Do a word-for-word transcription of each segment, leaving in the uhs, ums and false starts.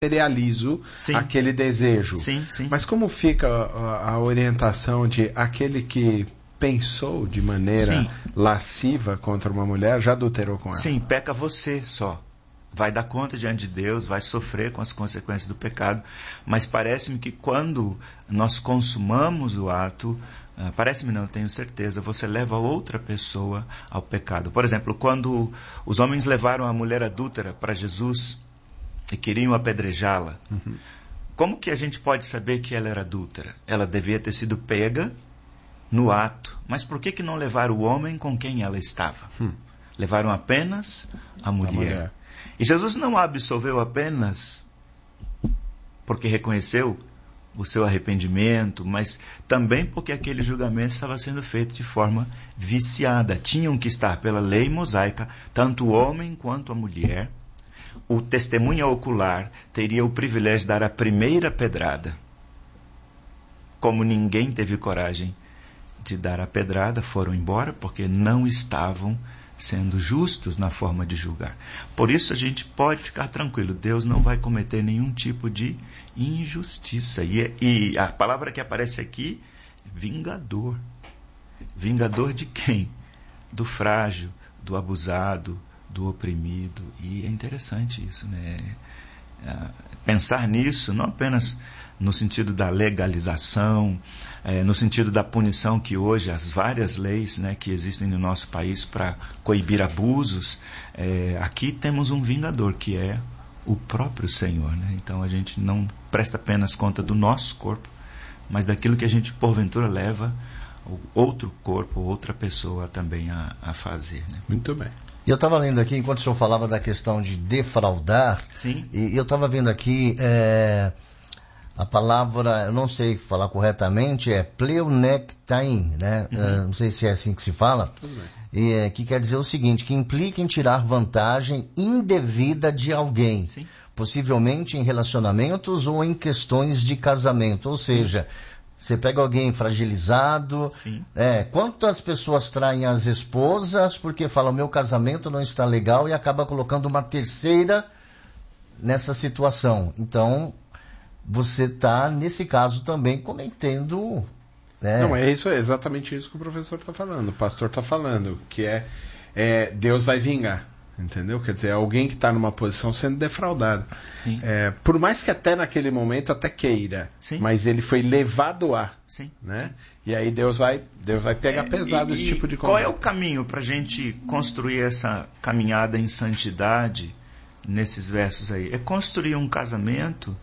materializo sim. aquele desejo. Sim, sim. Mas como fica a, a orientação de aquele que pensou de maneira sim. lasciva contra uma mulher, já adulterou com ela? Sim, peca você só. Vai dar conta diante de Deus, vai sofrer com as consequências do pecado. Mas parece-me que quando nós consumamos o ato, uh, parece-me não, tenho certeza, você leva outra pessoa ao pecado. Por exemplo, quando os homens levaram a mulher adúltera para Jesus e queriam apedrejá-la, uhum. como que a gente pode saber que ela era adúltera? Ela devia ter sido pega no ato. Mas por que que não levaram o homem com quem ela estava? Hum. Levaram apenas a mulher. A mulher. E Jesus não a absolveu apenas porque reconheceu o seu arrependimento, mas também porque aquele julgamento estava sendo feito de forma viciada. Tinham que estar pela lei mosaica, tanto o homem quanto a mulher. O testemunha ocular teria o privilégio de dar a primeira pedrada. Como ninguém teve coragem de dar a pedrada, foram embora porque não estavam sendo justos na forma de julgar. Por isso a gente pode ficar tranquilo, Deus não vai cometer nenhum tipo de injustiça. E, e a palavra que aparece aqui, vingador. Vingador de quem? Do frágil, do abusado, do oprimido. E é interessante isso, né? Pensar nisso, não apenas no sentido da legalização, é, no sentido da punição que hoje as várias leis, né, que existem no nosso país para coibir abusos, é, aqui temos um vingador que é o próprio Senhor, né? Então a gente não presta apenas conta do nosso corpo, mas daquilo que a gente porventura leva o outro corpo, outra pessoa também a, a fazer, né? Muito bem. Eu estava lendo aqui, enquanto o senhor falava da questão de defraudar, sim. e eu estava vendo aqui, é, a palavra, eu não sei falar corretamente, é pleonectain, né? Uhum. É, não sei se é assim que se fala, e, é, que quer dizer o seguinte, que implica em tirar vantagem indevida de alguém, sim. possivelmente em relacionamentos ou em questões de casamento, ou seja... Você pega alguém fragilizado. Sim. É, quantas pessoas traem as esposas porque falam, meu casamento não está legal, e acaba colocando uma terceira nessa situação. Então, você está, nesse caso, também cometendo... Né? Não, é isso, é exatamente isso que o professor está falando, o pastor está falando, que é, é Deus vai vingar. Entendeu? Quer dizer, alguém que está numa posição sendo defraudado. Sim. É, por mais que até naquele momento até queira, sim. mas ele foi levado a. Sim. Né? E aí Deus vai, Deus vai pegar é, pesado e, esse tipo de coisa. Qual é o caminho para a gente construir essa caminhada em santidade nesses versos aí? É construir um casamento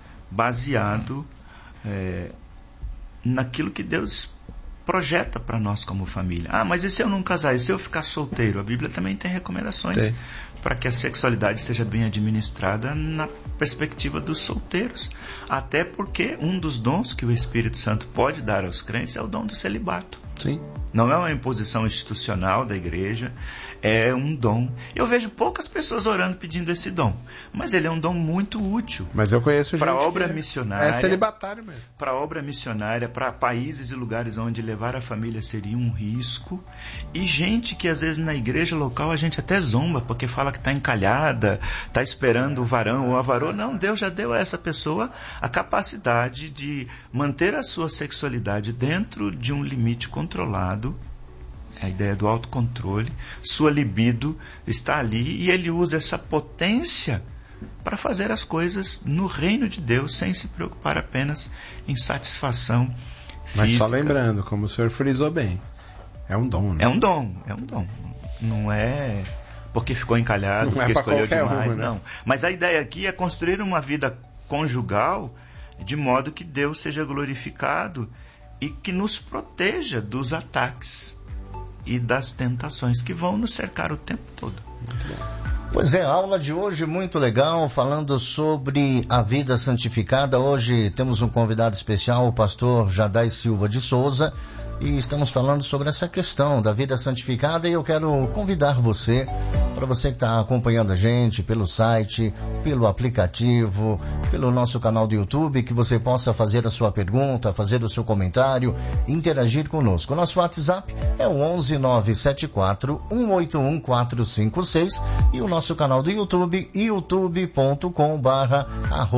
baseado é, naquilo que Deus projeta para nós como família. Ah, mas e se eu não casar? E se eu ficar solteiro? A Bíblia também tem recomendações para que a sexualidade seja bem administrada na perspectiva dos solteiros. Até porque um dos dons que o Espírito Santo pode dar aos crentes é o dom do celibato. Sim. Não é uma imposição institucional da igreja, é um dom. Eu vejo poucas pessoas orando pedindo esse dom, mas ele é um dom muito útil. Mas eu conheço gente para obra que missionária, é celibatário mesmo. Para obra missionária, para países e lugares onde levar a família seria um risco, e gente que às vezes na igreja local a gente até zomba porque fala que está encalhada, está esperando o varão ou a varoa. Não, Deus já deu a essa pessoa a capacidade de manter a sua sexualidade dentro de um limite controlado. A ideia do autocontrole, sua libido está ali e ele usa essa potência para fazer as coisas no reino de Deus sem se preocupar apenas em satisfação física. Mas só lembrando, como o senhor frisou bem, é um dom, né? É um dom, é um dom. Não é porque ficou encalhado, não porque é escolheu demais, uma, né? Não. Mas a ideia aqui é construir uma vida conjugal de modo que Deus seja glorificado e que nos proteja dos ataques e das tentações que vão nos cercar o tempo todo. Muito bom. Pois é, a aula de hoje muito legal, falando sobre a vida santificada. Hoje temos um convidado especial, o pastor Jadai Silva de Souza, e estamos falando sobre essa questão da vida santificada, e eu quero convidar você, para você que está acompanhando a gente pelo site, pelo aplicativo, pelo nosso canal do YouTube, que você possa fazer a sua pergunta, fazer o seu comentário, interagir conosco. O nosso WhatsApp é o onze nove sete quatro um oito um quatro cinco seis e o nosso nosso canal do YouTube, youtube ponto com barra